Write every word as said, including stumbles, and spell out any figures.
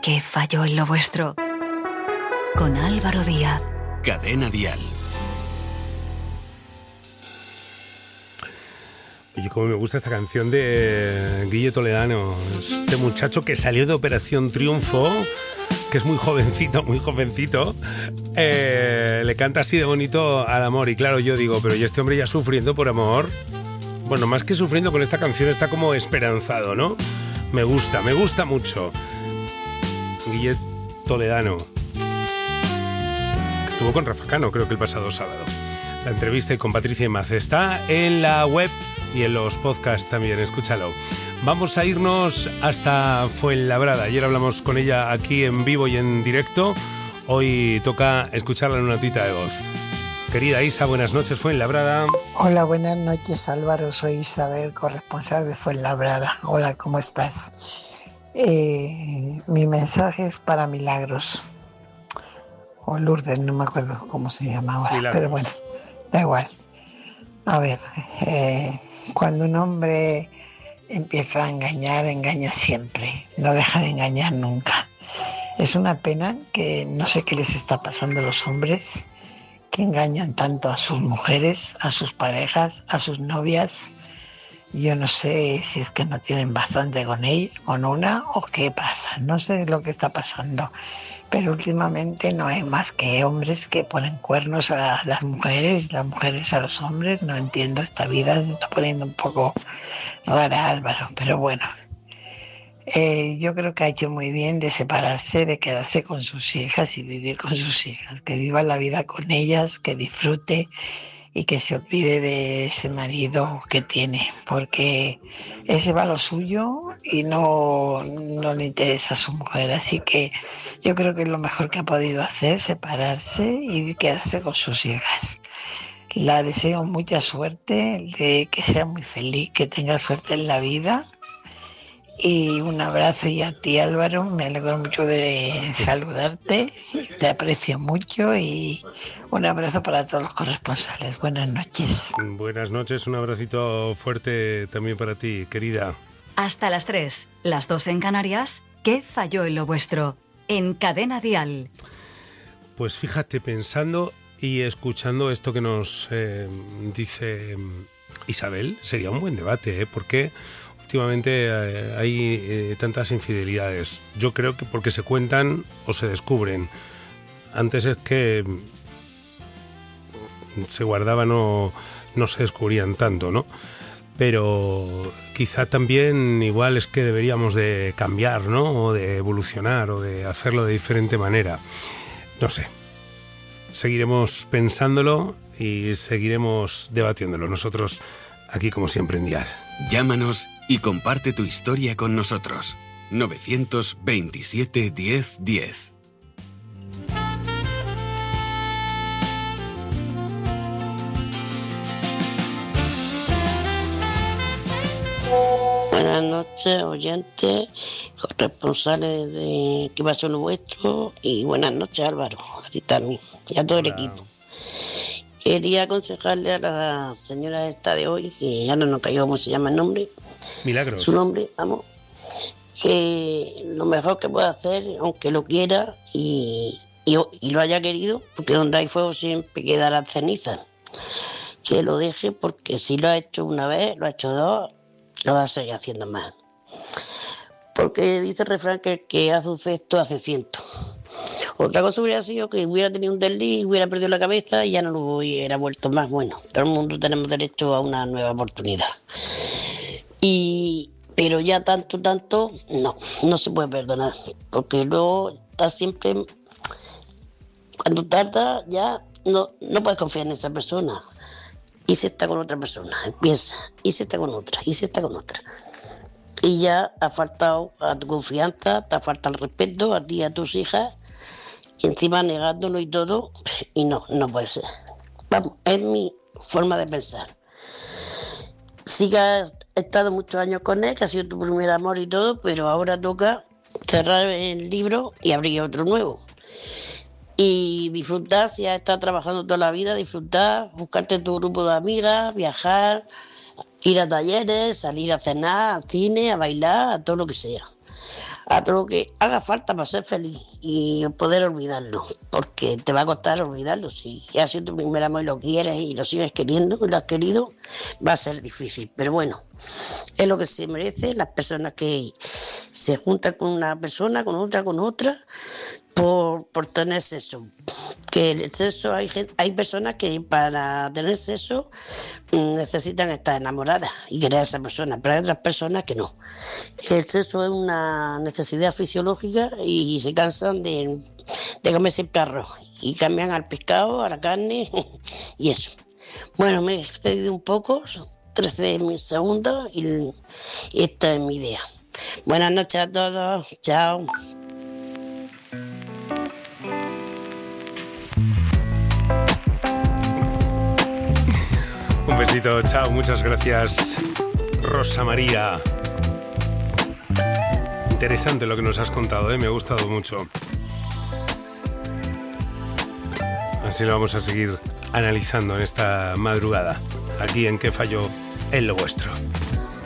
¿Qué falló en lo vuestro? Con Álvaro Díaz. Cadena Dial. Oye, cómo me gusta esta canción de Guille Toledano. Este muchacho que salió de Operación Triunfo, que es muy jovencito, muy jovencito, eh, le canta así de bonito al amor. Y claro, yo digo, pero ¿y este hombre ya sufriendo por amor? Bueno, más que sufriendo con esta canción está como esperanzado, ¿no? Me gusta, me gusta mucho. Guille Toledano. Estuvo con Rafa Cano, creo que el pasado sábado. La entrevista con Patricia Imaz está en la web y en los podcasts también, escúchalo. Vamos a irnos hasta Fuenlabrada. Ayer hablamos con ella aquí en vivo y en directo. Hoy toca escucharla en una notita de voz. Querida Isa, buenas noches, Fuenlabrada. Hola, buenas noches, Álvaro. Soy Isabel, corresponsal de Fuenlabrada. Hola, ¿cómo estás? Eh, mi mensaje es para Milagros. O Lourdes, no me acuerdo cómo se llama ahora. Milagros. Pero bueno, da igual. A ver, eh, cuando un hombre empieza a engañar, engaña siempre. No deja de engañar nunca. Es una pena que no sé qué les está pasando a los hombres que engañan tanto a sus mujeres, a sus parejas, a sus novias. Yo no sé si es que no tienen bastante con ella, con una, o qué pasa. No sé lo que está pasando. Pero últimamente no hay más que hombres que ponen cuernos a las mujeres, las mujeres a los hombres. No entiendo, esta vida se está poniendo un poco rara, Álvaro. Pero bueno, eh, yo creo que ha hecho muy bien de separarse, de quedarse con sus hijas y vivir con sus hijas. Que viva la vida con ellas, que disfrute y que se olvide de ese marido que tiene, porque ese va a lo suyo y no, no le interesa a su mujer. Así que yo creo que es lo mejor que ha podido hacer, separarse y quedarse con sus hijas. La deseo mucha suerte, de que sea muy feliz, que tenga suerte en la vida. Y un abrazo, y a ti, Álvaro, me alegro mucho de saludarte, te aprecio mucho, y un abrazo para todos los corresponsales. Buenas noches. Buenas noches, un abracito fuerte también para ti, querida. Hasta las tres, las dos en Canarias. ¿Qué falló en lo vuestro? En Cadena Dial. Pues fíjate, pensando y escuchando esto que nos eh, dice Isabel, sería un buen debate, ¿eh? Porque últimamente eh, hay eh, tantas infidelidades. Yo creo que porque se cuentan o se descubren. Antes es que se guardaban o no se descubrían tanto, ¿no? Pero quizá también igual es que deberíamos de cambiar, ¿no? O de evolucionar o de hacerlo de diferente manera. No sé. Seguiremos pensándolo y seguiremos debatiéndolo. Nosotros aquí, como siempre, en Dial. Llámanos y comparte tu historia con nosotros. novecientos veintisiete diez diez. Buenas noches, oyentes, corresponsales de ¿Qué pasó en lo vuestro? Y buenas noches, Álvaro, a ti también, y a todo el equipo. Quería aconsejarle a la señora esta de hoy, que ya no nos cayó cómo se llama el nombre. Milagros. Su nombre, vamos. Que lo mejor que puede hacer, aunque lo quiera y, y, y lo haya querido, porque donde hay fuego siempre quedarán cenizas. Que lo deje, porque si lo ha hecho una vez, lo ha hecho dos, lo va a seguir haciendo más. Porque dice el refrán que el que hace un cesto hace ciento. Otra cosa hubiera sido que hubiera tenido un desliz, hubiera perdido la cabeza y ya no lo hubiera vuelto más. Bueno, todo el mundo tenemos derecho a una nueva oportunidad. Y, pero ya tanto, tanto, no, no se puede perdonar. Porque luego está siempre, cuando tarda ya no, no puedes confiar en esa persona. Y se está con otra persona, empieza, y se está con otra, y se está con otra. Y ya ha faltado a tu confianza, te ha faltado el respeto a ti y a tus hijas. Y encima negándolo y todo, y no, no puede ser. Vamos, es mi forma de pensar. Sí que has estado muchos años con él, que ha sido tu primer amor y todo, pero ahora toca cerrar el libro y abrir otro nuevo. Y disfrutar, si has estado trabajando toda la vida, disfrutar, buscarte tu grupo de amigas, viajar, ir a talleres, salir a cenar, al cine, a bailar, a todo lo que sea. a todo lo que haga falta para ser feliz y poder olvidarlo, porque te va a costar olvidarlo. Si ya ha sido tu primer amor y lo quieres y lo sigues queriendo y lo has querido, va a ser difícil, pero bueno, es lo que se merece las personas que se juntan con una persona, con otra, con otra, por, por tener sexo. Que el sexo, hay gente, hay personas que para tener sexo necesitan estar enamoradas y querer a esa persona, pero hay otras personas que no. Que el sexo es una necesidad fisiológica y se cansan de, de comer siempre arroz y cambian al pescado, a la carne y eso. Bueno, me he excedido un poco, trece segundos y, y esta es mi idea. Buenas noches a todos, chao. Un besito, chao, muchas gracias, Rosa María. Interesante lo que nos has contado, ¿eh? Me ha gustado mucho. Así lo vamos a seguir analizando en esta madrugada, aquí en ¿Qué falló en lo vuestro?